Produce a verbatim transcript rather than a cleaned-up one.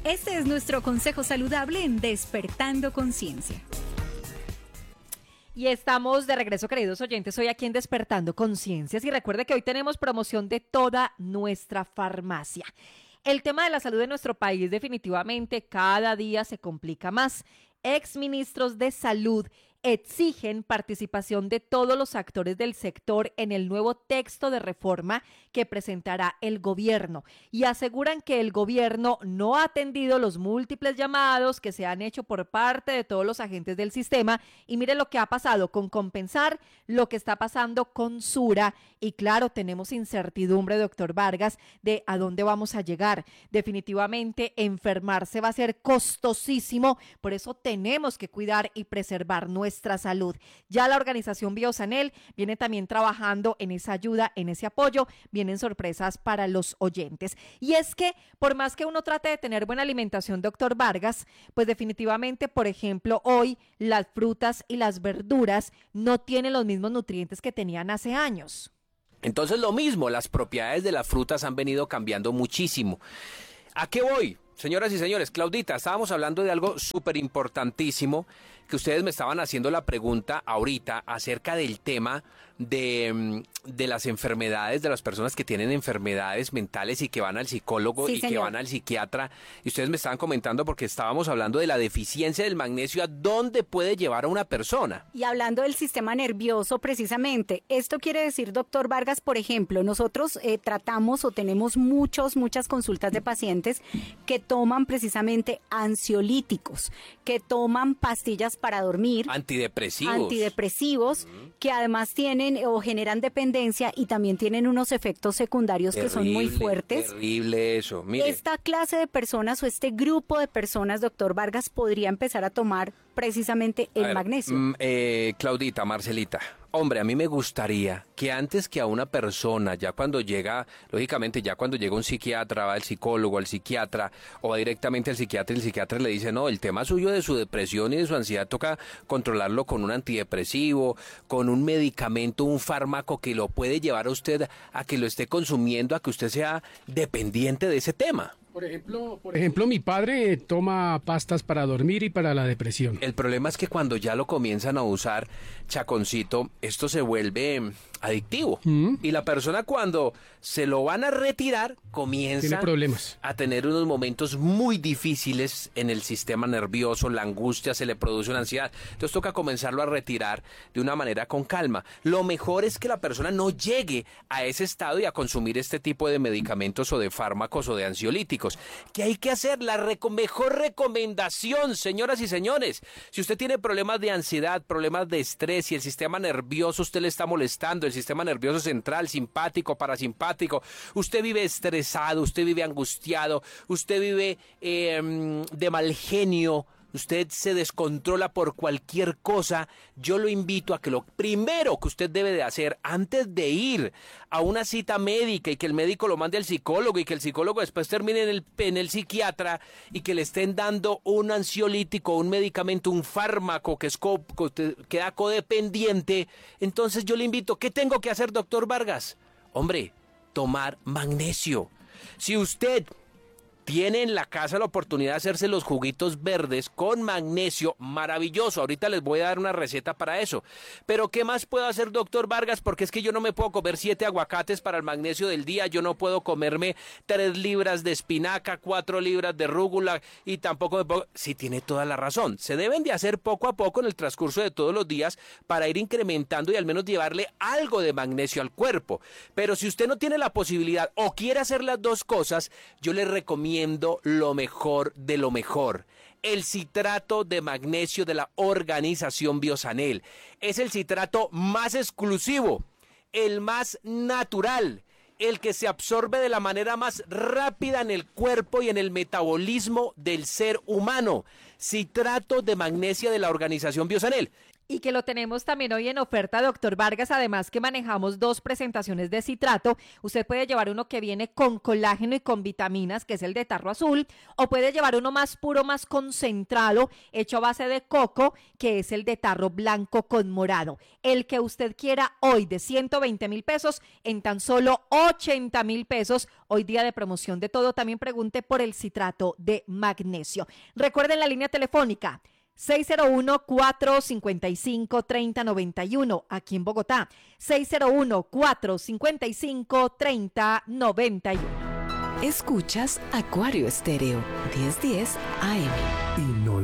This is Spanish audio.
Este es nuestro consejo saludable en Despertando Conciencia. Y estamos de regreso, queridos oyentes, hoy aquí en Despertando Conciencias. Y recuerde que hoy tenemos promoción de toda nuestra farmacia. El tema de la salud de nuestro país definitivamente cada día se complica más. Exministros de salud exigen participación de todos los actores del sector en el nuevo texto de reforma que presentará el gobierno y aseguran que el gobierno no ha atendido los múltiples llamados que se han hecho por parte de todos los agentes del sistema. Y mire lo que ha pasado con Compensar, lo que está pasando con Sura y claro, tenemos incertidumbre, doctor Vargas, de a dónde vamos a llegar. Definitivamente enfermarse va a ser costosísimo, por eso tenemos que cuidar y preservar nuestra nuestra salud. Ya la organización Biosanel viene también trabajando en esa ayuda, en ese apoyo. Vienen sorpresas para los oyentes. Y es que por más que uno trate de tener buena alimentación, doctor Vargas, pues definitivamente, por ejemplo, hoy las frutas y las verduras no tienen los mismos nutrientes que tenían hace años. Entonces lo mismo, las propiedades de las frutas han venido cambiando muchísimo. ¿A qué voy? Señoras y señores, Claudita, estábamos hablando de algo súper importantísimo, que ustedes me estaban haciendo la pregunta ahorita acerca del tema de, de las enfermedades, de las personas que tienen enfermedades mentales y que van al psicólogo sí, y señor. que van al psiquiatra. Y ustedes me estaban comentando porque estábamos hablando de la deficiencia del magnesio, a dónde puede llevar a una persona. Y hablando del sistema nervioso, precisamente, esto quiere decir, doctor Vargas, por ejemplo, nosotros eh, tratamos o tenemos muchos, muchas consultas de pacientes que toman precisamente ansiolíticos, que toman pastillas para dormir. Antidepresivos. Antidepresivos, uh-huh. que además tienen o generan dependencia y también tienen unos efectos secundarios terrible, que son muy fuertes. Terrible eso, mire. Esta clase de personas o este grupo de personas, doctor Vargas, podría empezar a tomar precisamente el a ver, magnesio. Mm, eh, Claudita, Marcelita, hombre, a mí me gustaría que antes que a una persona, ya cuando llega, lógicamente ya cuando llega un psiquiatra, va al psicólogo, al psiquiatra, o va directamente al psiquiatra y el psiquiatra le dice, no, el tema suyo de su depresión y de su ansiedad toca controlarlo con un antidepresivo, con un medicamento, un fármaco que lo puede llevar a usted a que lo esté consumiendo, a que usted sea dependiente de ese tema. Por ejemplo, por ejemplo, mi padre toma pastas para dormir y para la depresión. El problema es que cuando ya lo comienzan a usar, Chaconcito, esto se vuelve adictivo. ¿Mm? Y la persona cuando se lo van a retirar, comienza Tiene problemas. a tener unos momentos muy difíciles en el sistema nervioso, la angustia, se le produce una ansiedad. Entonces toca comenzarlo a retirar de una manera con calma. Lo mejor es que la persona no llegue a ese estado y a consumir este tipo de medicamentos o de fármacos o de ansiolíticos. ¿Qué hay que hacer? La reco- mejor recomendación, señoras y señores. Si usted tiene problemas de ansiedad, problemas de estrés, si el sistema nervioso usted le está molestando, el sistema nervioso central, simpático, parasimpático, usted vive estresado, usted vive angustiado, usted vive eh, de mal genio, usted se descontrola por cualquier cosa, yo lo invito a que lo primero que usted debe de hacer antes de ir a una cita médica y que el médico lo mande al psicólogo y que el psicólogo después termine en el, en el psiquiatra y que le estén dando un ansiolítico, un medicamento, un fármaco que, es co, que da codependiente, entonces yo le invito, ¿qué tengo que hacer, doctor Vargas? Hombre, tomar magnesio. Si usted tiene en la casa la oportunidad de hacerse los juguitos verdes con magnesio, maravilloso. Ahorita les voy a dar una receta para eso. Pero ¿qué más puedo hacer, doctor Vargas? Porque es que yo no me puedo comer siete aguacates para el magnesio del día. Yo no puedo comerme tres libras de espinaca, cuatro libras de rúgula y tampoco me puedo... Sí, tiene toda la razón. Se deben de hacer poco a poco en el transcurso de todos los días para ir incrementando y al menos llevarle algo de magnesio al cuerpo. Pero si usted no tiene la posibilidad o quiere hacer las dos cosas, yo le recomiendo lo mejor de lo mejor. El citrato de magnesio de la organización Biosanel. Es el citrato más exclusivo, el más natural, el que se absorbe de la manera más rápida en el cuerpo y en el metabolismo del ser humano. Citrato de magnesio de la organización Biosanel. Y que lo tenemos también hoy en oferta, doctor Vargas, además que manejamos dos presentaciones de citrato. Usted puede llevar uno que viene con colágeno y con vitaminas, que es el de tarro azul, o puede llevar uno más puro, más concentrado, hecho a base de coco, que es el de tarro blanco con morado. El que usted quiera hoy de ciento veinte mil pesos en tan solo ochenta mil pesos. Hoy día de promoción de todo. También pregunte por el citrato de magnesio. Recuerden la línea telefónica seis cero uno, cuatro cinco cinco, tres cero nueve uno, aquí en Bogotá, seis cero uno, cuatro cinco cinco, tres cero nueve uno. Escuchas Acuario Estéreo, diez diez A M.